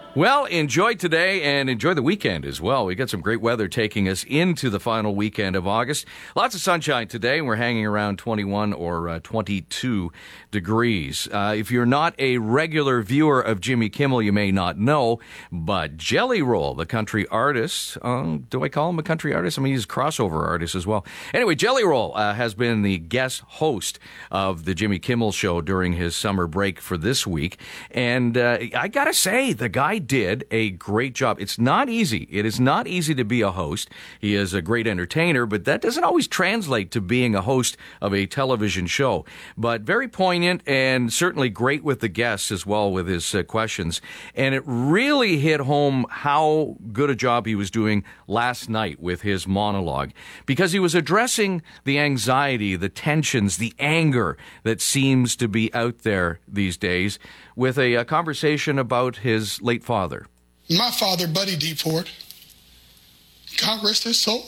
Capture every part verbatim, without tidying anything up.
Well, enjoy today and enjoy the weekend as well. We got some great weather taking us into the final weekend of August. Lots of sunshine today, and we're hanging around twenty-one or uh, twenty-two degrees. Uh, if you're not a regular viewer of Jimmy Kimmel, you may not know, but Jelly Roll, the country artist, uh, do I call him a country artist? I mean, he's a crossover artist as well. Anyway, Jelly Roll uh, has been the guest host of the Jimmy Kimmel Show during his summer break for this week. And uh, I got to say, the guy did a great job. It's not easy. It is not easy to be a host. He is a great entertainer, but that doesn't always translate to being a host of a television show. But very poignant and certainly great with the guests as well with his uh, questions. And it really hit home how good a job he was doing last night with his monologue, because he was addressing the anxiety, the tensions, the anger that seems to be out there these days with a, a conversation about his late father. My father, Buddy D. Ford, God rest his soul,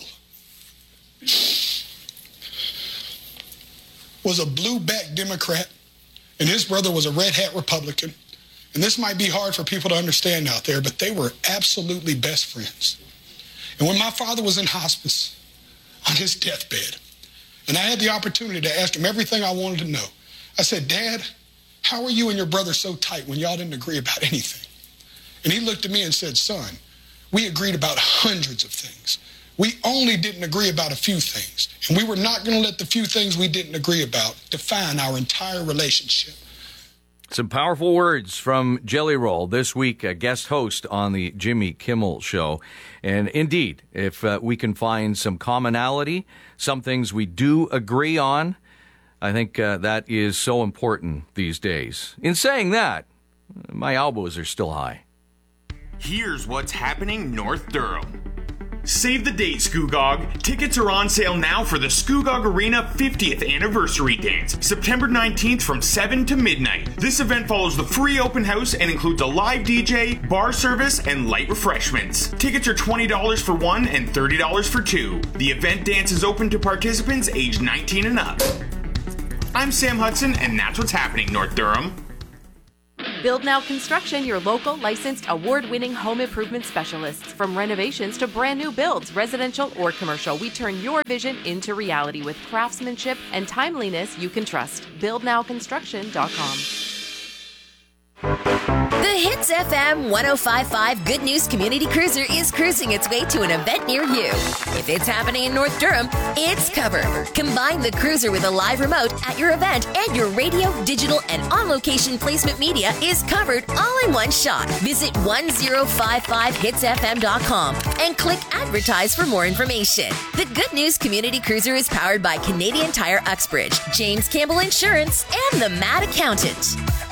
was a blue-back Democrat, and his brother was a red-hat Republican. And this might be hard for people to understand out there, but they were absolutely best friends. And when my father was in hospice on his deathbed, and I had the opportunity to ask him everything I wanted to know, I said, Dad, how are you and your brother so tight when y'all didn't agree about anything? And he looked at me and said, son, we agreed about hundreds of things. We only didn't agree about a few things. And we were not going to let the few things we didn't agree about define our entire relationship. Some powerful words from Jelly Roll this week, a guest host on the Jimmy Kimmel Show. And indeed, if uh, we can find some commonality, some things we do agree on, I think uh, that is so important these days. In saying that, my elbows are still high. Here's what's happening North Durham. Save the date, Scugog. Tickets are on sale now for the Scugog Arena fiftieth Anniversary Dance, September nineteenth from seven to midnight. This event follows the free open house and includes a live D J, bar service, and light refreshments. Tickets are twenty dollars for one and thirty dollars for two. The event dance is open to participants aged nineteen and up. I'm Sam Hudson, and that's what's happening North Durham. Build Now Construction, your local licensed award-winning home improvement specialists. From renovations to brand new builds, residential or commercial, we turn your vision into reality with craftsmanship and timeliness you can trust. build now construction dot com. The Hits F M one oh five point five Good News Community Cruiser is cruising its way to an event near you. If it's happening in North Durham, it's covered. Combine the cruiser with a live remote at your event, and your radio, digital, and on-location placement media is covered all in one shot. Visit one oh five five hits f m dot com and click Advertise for more information. The Good News Community Cruiser is powered by Canadian Tire Uxbridge, James Campbell Insurance, and the Mad Accountant.